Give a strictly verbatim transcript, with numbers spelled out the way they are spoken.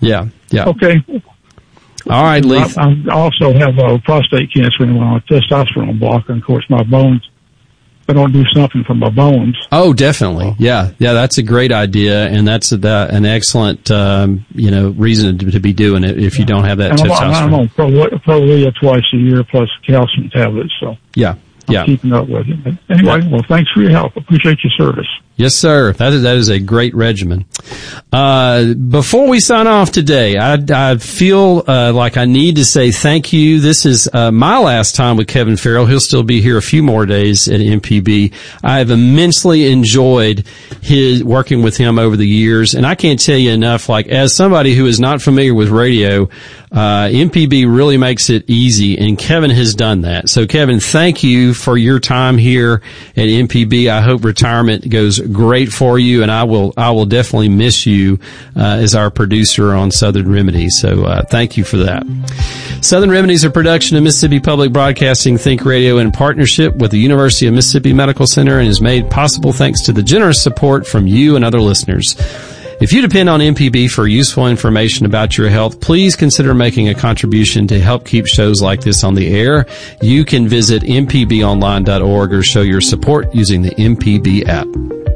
Yeah, yeah. Okay. All right, Leif. I, I also have uh, prostate cancer and I'm on a testosterone block, and of course my bones. I don't do something for my bones. Oh, definitely. Yeah, yeah. That's a great idea, and that's a, that, an excellent, um, you know, reason to, to be doing it if you don't have that and testosterone. I'm on Pro, Prolia twice a year plus calcium tablets. So yeah, I'm yeah. keeping up with it. But anyway, yeah. well, thanks for your help. Appreciate your service. Yes, sir. That is, that is a great regimen. Uh, before we sign off today, I, I feel, uh, like I need to say thank you. This is, uh, my last time with Kevin Farrell. He'll still be here a few more days at M P B. I have immensely enjoyed his working with him over the years. And I can't tell you enough, like, as somebody who is not familiar with radio, uh, M P B really makes it easy, and Kevin has done that. So Kevin, thank you for your time here at M P B. I hope retirement goes great for you, and I will, I will definitely miss you, uh, as our producer on Southern Remedies. So, uh, thank you for that. Southern Remedies are a production of Mississippi Public Broadcasting Think Radio in partnership with the University of Mississippi Medical Center, and is made possible thanks to the generous support from you and other listeners. If you depend on M P B for useful information about your health, please consider making a contribution to help keep shows like this on the air. You can visit m p b online dot org or show your support using the M P B app.